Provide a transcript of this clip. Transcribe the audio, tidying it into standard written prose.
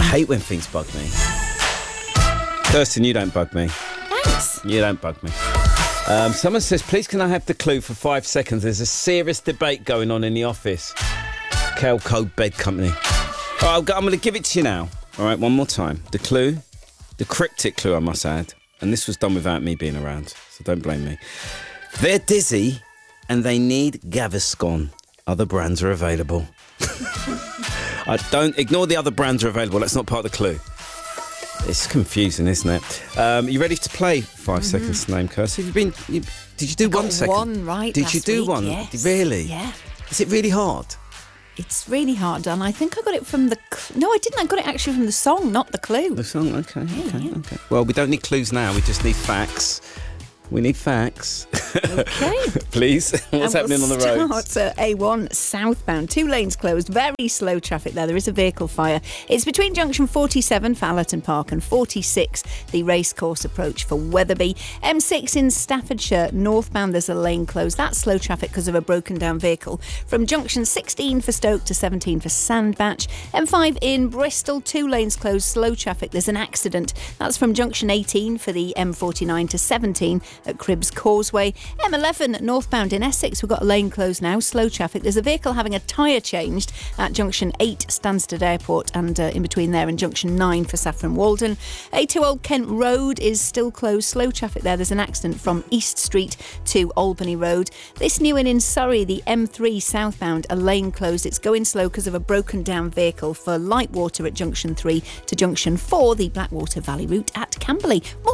hate when things bug me. Kirsten, you don't bug me. Thanks. You don't bug me. Someone says, please can I have the clue for 5 seconds? There's a serious debate going on in the office. Kelco Bed Company. All right, I'm going to give it to you now. All right, one more time. The clue, the cryptic clue, I must add. And this was done without me being around, so don't blame me. They're dizzy and they need Gaviscon. Other brands are available. Don't ignore the other brands are available. That's not part of the clue. It's confusing, isn't it? You ready to play 5 seconds to name, Kirsty? Did you do 1 second? One right. Did you do week, one? Yes. Really? Yeah. Is it really hard? It's really hard done. I think I got it from the... No, I didn't. I got it actually from the song, not the clue. The song? Okay. Yeah. Well, we don't need clues now. We just need facts. We need facts. Okay. Please. What's happening on the roads? Start at A1 southbound. 2 lanes closed. Very slow traffic there. There is a vehicle fire. It's between junction 47 for Allerton Park and 46, the racecourse approach for Wetherby. M6 in Staffordshire, northbound, there's a lane closed. That's slow traffic because of a broken down vehicle. From junction 16 for Stoke to 17 for Sandbach. M5 in Bristol, 2 lanes closed. Slow traffic. There's an accident. That's from junction 18 for the M49 to 17 at Cribbs Causeway. M11 northbound in Essex, we've got a lane closed now, slow traffic. There's a vehicle having a tyre changed at junction 8 Stansted Airport and in between there and junction 9 for Saffron Walden. A2 Old Kent Road is still closed, slow traffic there. There's an accident from East Street to Albany Road. This new one in Surrey, the M3 southbound, a lane closed. It's going slow because of a broken down vehicle for Lightwater at junction 3 to junction 4, the Blackwater Valley route at Camberley. More